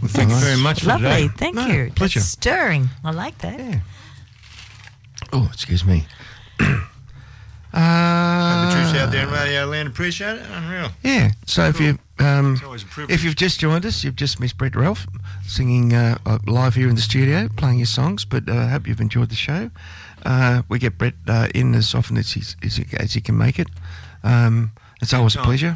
Thank you very much for Lovely, today. thank you. Pleasure. That's stirring. I like that. Yeah. Oh, excuse me. Patricia out there in Radio Land, appreciate it. Unreal. Yeah. So if you always a privilege. if you've just joined us, you've just missed Brett Ralph singing live here in the studio, playing his songs. But I hope you've enjoyed the show. We get Brett in as often as he can make it. It's always a pleasure.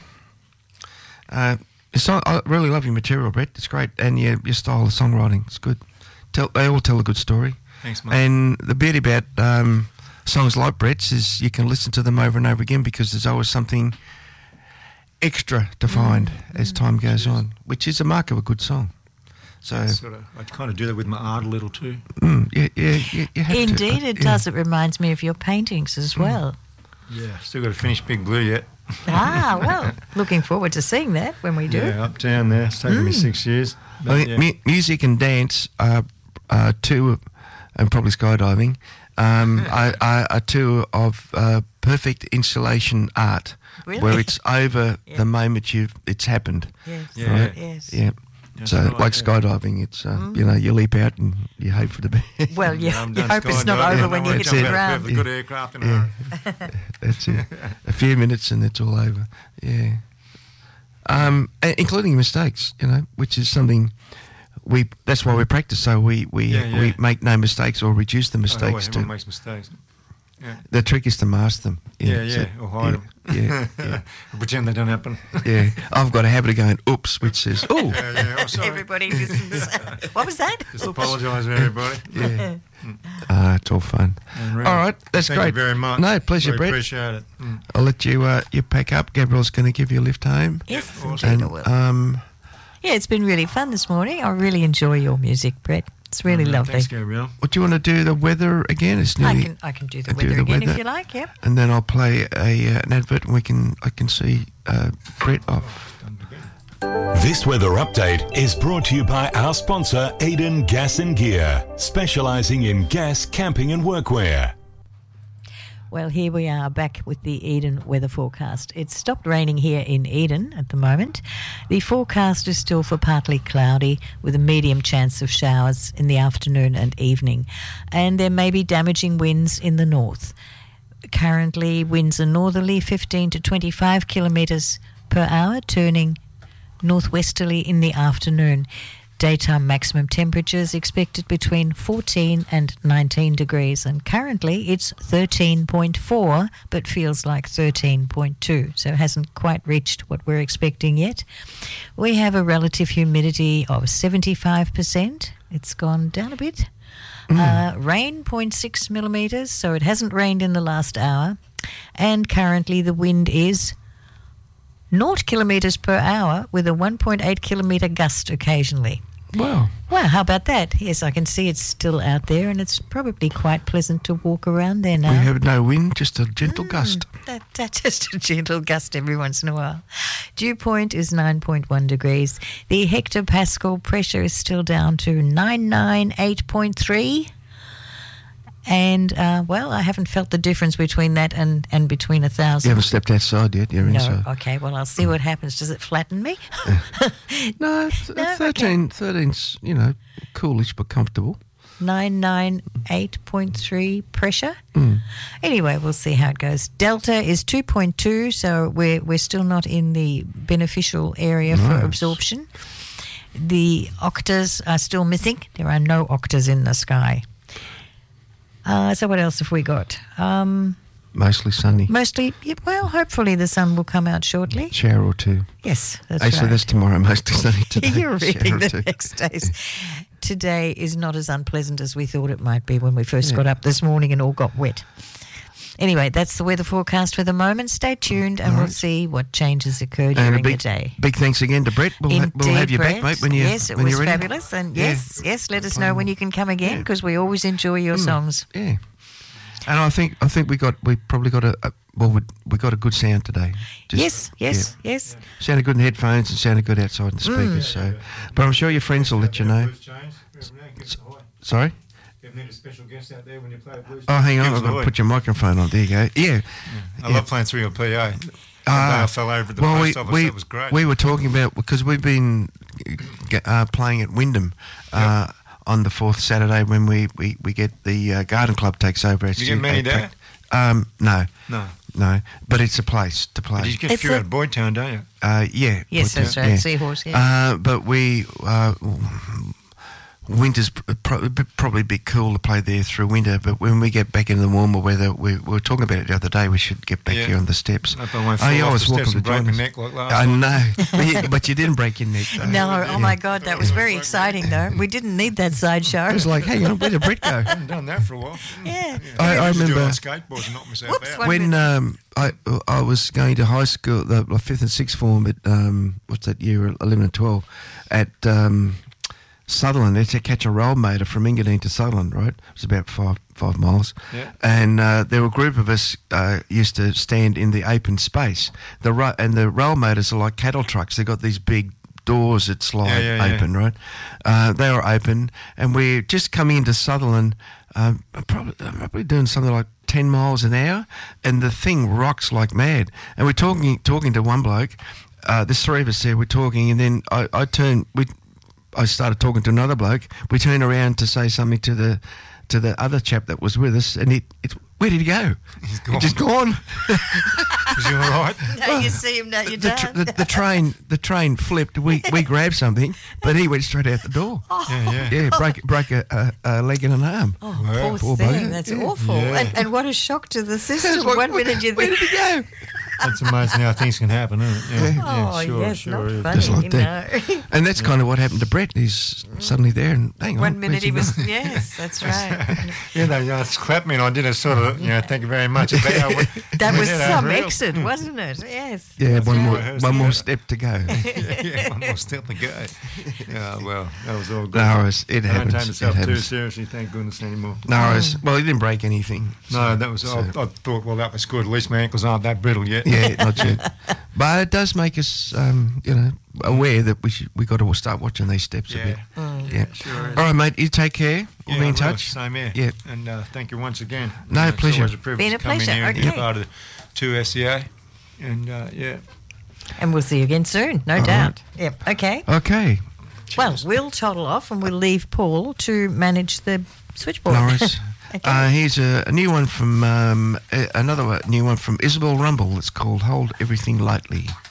I really love your material, Brett. It's great, and your style of songwriting, it's good. They all tell a good story. Thanks, mate. And the beauty about songs like Brett's is you can listen to them over and over again because there's always something extra to find as time goes on, which is a mark of a good song. So I kind of do that with my art a little too. You have Indeed, to. it does. It reminds me of your paintings as well. Yeah, still got to finish Big Blue yet. Well, looking forward to seeing that when we do. Yeah, up down there. It's taken me 6 years. But I think music and dance are two, and probably skydiving, are two of perfect installation art, Really? where it's over the moment it's happened. Yes. Yeah. Right? Yes. Yeah. That's So, right, like yeah. skydiving, it's you leap out and you hope for the best. Well, you I'm you done hope it's not skydiving. over when you I hit jump the out of ground. perfectly good aircraft in a hurry. That's it. A few minutes and it's all over. Yeah. Including mistakes, which is something that's why we practice, so we make no mistakes or reduce the mistakes. Everyone makes mistakes. Yeah. The trick is to mask them. Or hide them. Yeah. Pretend they don't happen. Yeah. I've got a habit of going, oops, which says, oh. Oh, sorry. Everybody listens. What was that? Just apologise to everybody. Yeah. It's all fun. Unreal. All right, that's Thank great. you very much. No, pleasure, Really Brett. appreciate it. I'll let you pack up. Gabrielle's going to give you a lift home. Yes, awesome. indeed I will. Yeah, it's been really fun this morning. I really enjoy your music, Brett. It's really lovely. Thanks, Gabrielle. What do you want to do? The weather again? It's nearly. I can do the weather again if you like. Yep. And then I'll play an advert, and I can see Brett off. This weather update is brought to you by our sponsor, Eden Gas and Gear, specialising in gas, camping and workwear. Well, here we are back with the Eden weather forecast. It's stopped raining here in Eden at the moment. The forecast is still for partly cloudy with a medium chance of showers in the afternoon and evening. And there may be damaging winds in the north. Currently, winds are northerly 15 to 25 kilometres per hour, turning northwesterly in the afternoon. Daytime maximum temperatures expected between 14 and 19 degrees, and currently it's 13.4 but feels like 13.2, so it hasn't quite reached what we're expecting yet. We have a relative humidity of 75%. It's gone down a bit. Rain 0.6 millimetres, so it hasn't rained in the last hour, and currently the wind is 0 kilometres per hour with a 1.8 kilometre gust occasionally. Wow. Wow, how about that? Yes, I can see it's still out there, and it's probably quite pleasant to walk around there now. We have no wind, just a gentle gust. That's just a gentle gust every once in a while. Dew point is 9.1 degrees. The hectopascal pressure is still down to 998.3. And, I haven't felt the difference between that and between 1,000. You haven't stepped outside yet, you're inside. No, okay, well, I'll see what happens. Does it flatten me? No, 13's, coolish but comfortable. 998.3 pressure. Anyway, we'll see how it goes. Delta is 2.2, so we're still not in the beneficial area for absorption. The octas are still missing. There are no octas in the sky. So what else have we got? Mostly sunny. Mostly, hopefully the sun will come out shortly. Shower or two. Yes, that's So right. that's tomorrow, mostly sunny today. You're reading Shower or the two. next days. Today is not as unpleasant as we thought it might be when we first got up this morning and all got wet. Anyway, that's the weather forecast for the moment. Stay tuned and we'll see what changes occur during the day. Big thanks again to Brett. We'll have you back, mate, when you're ready. Yes, it was fabulous. And yes, let us know when you can come again because we always enjoy your songs. Yeah. And I think we probably got a good sound today. Yes. Sounded good in headphones and sounded good outside in the speakers. So, but I'm sure your friends will let you know. Sorry. You need a special guest out there when you play a blues. Oh, hang on, I've got to put your microphone on. There you go. Yeah. I love playing through your PA. I fell over at the post office. That was great. We were talking about because we've been playing at Wyndham on the 4th Saturday when we get the Garden Club takes over. Did you get many there? No, but it's a place to play. But you get a few out of Boyd Town, don't you? Yeah. Yes, that's right. Yeah. Seahorse, yeah. But we... winter's probably a bit cool to play there through winter, but when we get back into the warmer weather, we were talking about it the other day, we should get back here on the steps. I was walking to break my neck like last I time. know, but you didn't break your neck, though. No, oh my God, that was very exciting, though. We didn't need that sideshow. It was like, hang on, where did Brett go? I haven't done that for a while. Yeah. I used to do it remember... on skateboards and knock myself Whoops, out. When I was going to high school, the 5th and 6th form at, what's that year, 11 and 12, at... Sutherland, had to catch a roll motor from Engadine to Sutherland, right? It was about five miles. Yeah. And there were a group of us used to stand in the open space. And the roll motors are like cattle trucks. They've got these big doors that slide open, right? They were open, and we're just coming into Sutherland, probably doing something like 10 miles an hour, and the thing rocks like mad. And we're talking to one bloke. There's 3 of us there. We're talking, and then I started talking to another bloke. We turned around to say something to the other chap that was with us, and where did he go? He's gone. He's just gone. Was he all right? No, you see him, no, you don't. The train flipped. We grabbed something, but he went straight out the door. Yeah. Break a leg and an arm. Oh, poor thing. bugger. That's awful. Yeah. And what a shock to the It's system. like, 1 minute you where think, did he go? That's amazing how things can happen, isn't it? oh, yes, sure not is. funny. Just like that. No. And that's kind of what happened to Brett. He's suddenly there, and hang on. 1 minute where's he was, gone? yes, that's right. They clapped me and I did a sort of, thank you very much. That was some real. exit, wasn't it? Yes. Yeah, that's one right. more step to go. One more step to go. Yeah, well, that was all good. No, it I don't happens. take It myself too happens. seriously, thank goodness anymore. No, well, he didn't break anything. No, that was. I thought, well, that was good. At least my ankles aren't that brittle yet. Yeah, not yet. But it does make us, aware that we got to start watching these steps a bit. Yeah. Sure is. All right, mate. You take care. We'll be in touch. Same here. Yeah. And thank you once again. No, It's pleasure. always a privilege Been a to come in pleasure, here and be okay. part of the 2SCA. And And we'll see you again soon, no doubt. Yep. Okay. Okay. Well, we'll toddle off and we'll leave Paul to manage the switchboard. Norris. Okay. Here's a new one from, another new one from Isabel Rumble. It's called Hold Everything Lightly.